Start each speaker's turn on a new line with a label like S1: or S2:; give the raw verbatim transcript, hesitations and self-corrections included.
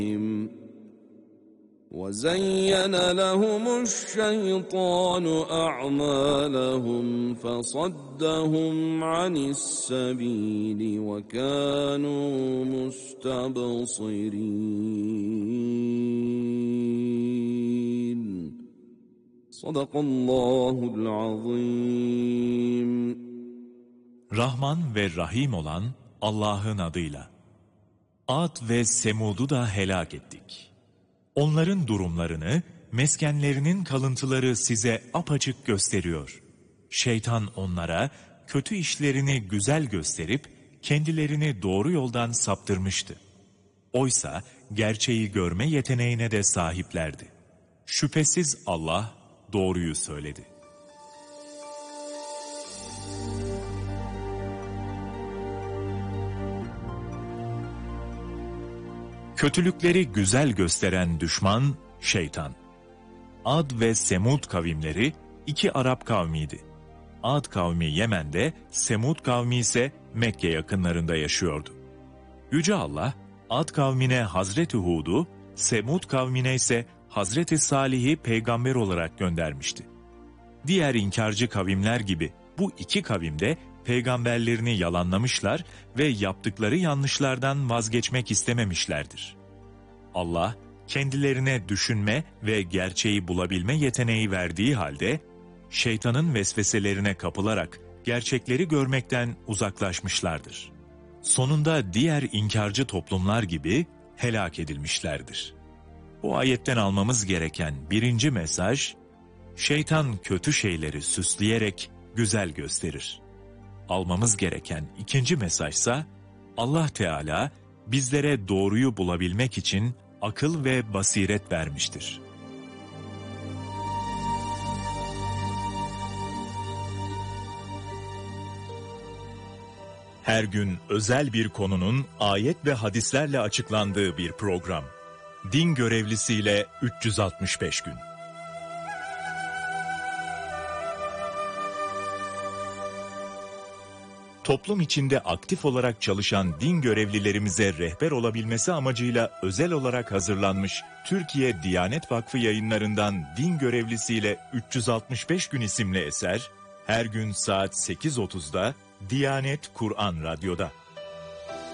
S1: وَزَيَّنَ لَهُمُ الشَّيْطَانُ أَعْمَالَهُمْ فَصَدَّهُمْ عَنِ السَّبِيلِ وَكَانُوا مُسْتَبْصِرِينَ. Sadakallahul azim.
S2: Rahman ve Rahim olan Allah'ın adıyla. Ad ve Semud'u da helak ettik. Onların durumlarını, meskenlerinin kalıntıları size apaçık gösteriyor. Şeytan onlara kötü işlerini güzel gösterip kendilerini doğru yoldan saptırmıştı. Oysa gerçeği görme yeteneğine de sahiplerdi. Şüphesiz Allah doğruyu söyledi. Kötülükleri güzel gösteren düşman, şeytan. Ad ve Semud kavimleri iki Arap kavmiydi. Ad kavmi Yemen'de, Semud kavmi ise Mekke yakınlarında yaşıyordu. Yüce Allah, Ad kavmine Hazreti Hud'u, Semud kavmine ise Hazreti Salih'i peygamber olarak göndermişti. Diğer inkarcı kavimler gibi bu iki kavim de peygamberlerini yalanlamışlar ve yaptıkları yanlışlardan vazgeçmek istememişlerdir. Allah, kendilerine düşünme ve gerçeği bulabilme yeteneği verdiği halde, şeytanın vesveselerine kapılarak gerçekleri görmekten uzaklaşmışlardır. Sonunda diğer inkarcı toplumlar gibi helak edilmişlerdir. Bu ayetten almamız gereken birinci mesaj, şeytan kötü şeyleri süsleyerek güzel gösterir. Almamız gereken ikinci mesajsa, Allah Teala bizlere doğruyu bulabilmek için akıl ve basiret vermiştir. Her gün özel bir konunun ayet ve hadislerle açıklandığı bir program. Din görevlisiyle üç yüz altmış beş gün. Toplum içinde aktif olarak çalışan din görevlilerimize rehber olabilmesi amacıyla özel olarak hazırlanmış Türkiye Diyanet Vakfı yayınlarından Din Görevlisiyle üç yüz altmış beş gün isimli eser, her gün saat sekiz otuzda Diyanet Kur'an Radyo'da.